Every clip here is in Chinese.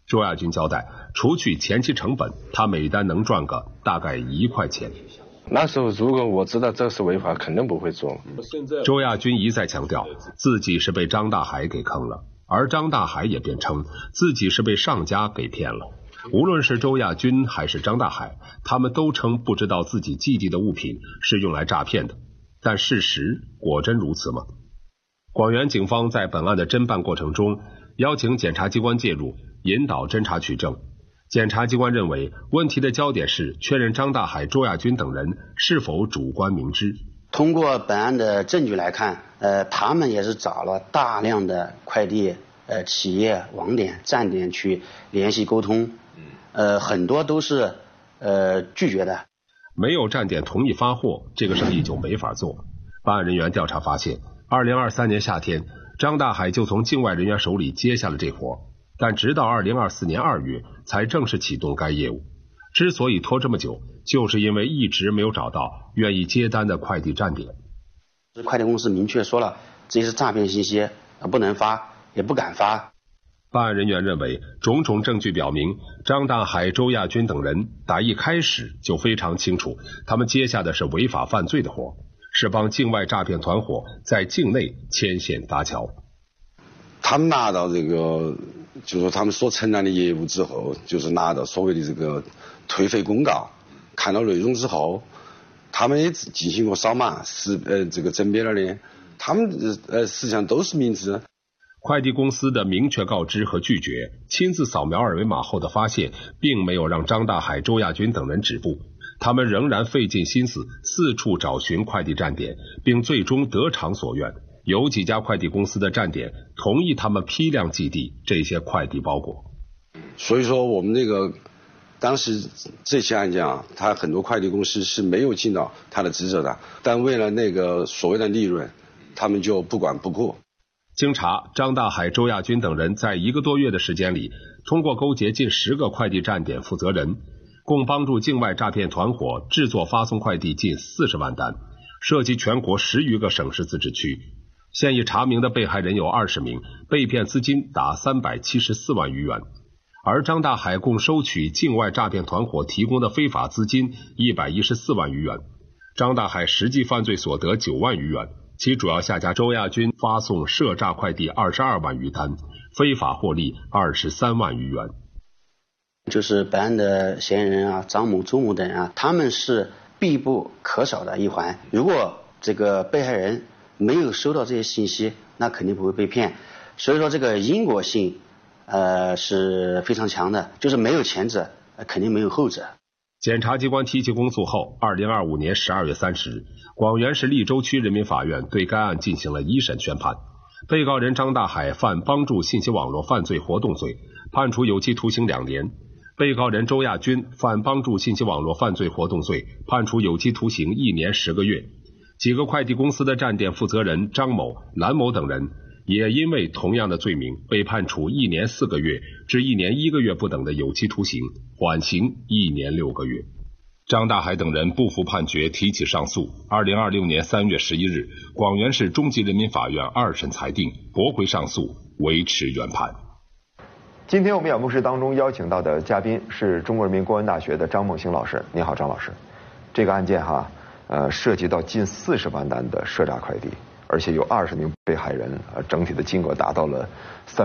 周亚军交代，除去前期成本，他每单能赚个大概1块钱。 那时候如果我知道这是违法，肯定不会做。 周亚军一再强调，自己是被张大海给坑了，而张大海也辩称自己是被上家给骗了。无论是周亚军还是张大海，他们都称不知道自己寄递的物品是用来诈骗的。但事实果真如此吗？广元警方在本案的侦办过程中，邀请检察机关介入，引导侦查取证。检察机关认为，问题的焦点是确认张大海、周亚军等人是否主观明知。 通过本案的证据来看，他们也是找了大量的快递企业网点站点去联系沟通，很多都是拒绝的。 没有站点同意发货，这个生意就没法做。办案人员调查发现，2023年夏天，张大海就从境外人员手里接下了这活，但直到2024年2月才正式启动该业务。之所以拖这么久，就是因为一直没有找到愿意接单的快递站点。 快递公司明确说了，这是诈骗信息，不能发，也不敢发。 办案人员认为，种种证据表明，张大海、周亚军等人打一开始就非常清楚，他们接下的是违法犯罪的活，是帮境外诈骗团伙在境内牵线搭桥。 他们拿到这个，就是说他们所承担的业务之后，就是拿到所谓的这个退费公告，看到内容之后，他们也进行过扫码，这个甄别了的，他们实际上都是明知。 快递公司的明确告知和拒绝，亲自扫描2维码后的发现，并没有让张大海、周亚军等人止步，他们仍然费尽心思四处找寻快递站点，并最终得偿所愿。有几家快递公司的站点同意他们批量寄递这些快递包裹。 所以说我们这个当时这起案件啊，他很多快递公司是没有尽到他的职责的，但为了那个所谓的利润，他们就不管不顾。 经查，张大海、周亚军等人在1个多月的时间里，通过勾结近10个快递站点负责人，共帮助境外诈骗团伙制作发送快递近40万单，涉及全国10余个省市自治区。现已查明的被害人有20名，被骗资金达374万余元。而张大海共收取境外诈骗团伙提供的非法资金114万余元，张大海实际犯罪所得9万余元，其主要下家周亚军发送涉诈快递22万余单，非法获利23万余元。 就是本案的嫌疑人啊，张某、周某等人啊，他们是必不可少的一环。如果这个被害人没有收到这些信息，那肯定不会被骗。所以说这个因果性是非常强的，就是没有前者肯定没有后者。 检察机关提起公诉后，2025年12月30日，广元市利州区人民法院对该案进行了1审宣判。被告人张大海犯帮助信息网络犯罪活动罪，判处有期徒刑2年；被告人周亚军犯帮助信息网络犯罪活动罪，判处有期徒刑1年10个月。几个快递公司的站点负责人张某、蓝某等人也因为同样的罪名被判处1年4个月至1年1个月不等的有期徒刑，缓刑1年6个月。张大海等人不服判决，提起上诉。2026年3月11日，广元市中级人民法院2审裁定驳回上诉，维持原判。 今天我们仰慕室当中邀请到的嘉宾是中国人民公安大学的张梦星老师。你好，张老师。这个案件涉及到近40万单的涉诈快递，而且有20名被害人，整体的金额达到了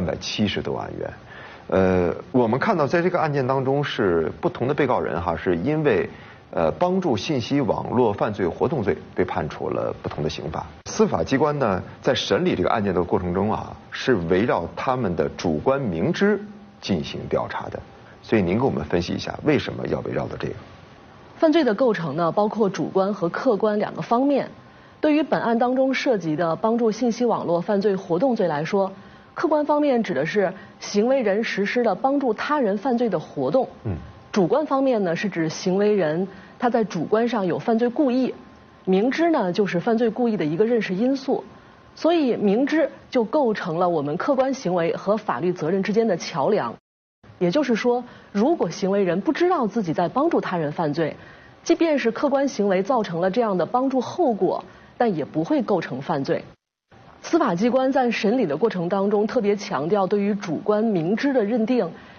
370多万元。我们看到在这个案件当中是不同的被告人是因为帮助信息网络犯罪活动罪被判处了不同的刑罚。司法机关呢在审理这个案件的过程中是围绕他们的主观明知进行调查的，所以您给我们分析一下为什么要围绕着这个。 犯罪的构成呢，包括主观和客观2个方面。对于本案当中涉及的帮助信息网络犯罪活动罪来说，客观方面指的是行为人实施了帮助他人犯罪的活动。主观方面呢，是指行为人他在主观上有犯罪故意，明知呢就是犯罪故意的一个认识因素，所以明知就构成了我们客观行为和法律责任之间的桥梁。也就是说，如果行为人不知道自己在帮助他人犯罪，即便是客观行为造成了这样的帮助后果，但也不会构成犯罪。司法机关在审理的过程当中特别强调对于主观明知的认定，